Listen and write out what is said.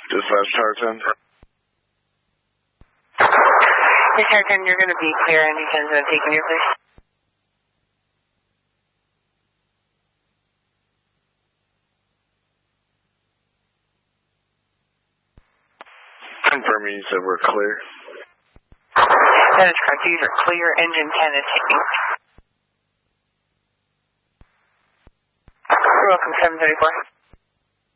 Dispatch Tower 10. Hey, Tower 10, you're going to be clear and you can take me, please. Confirming you said we're clear. That is correct. These are clear. Engine 10 is taking. You're welcome, 734.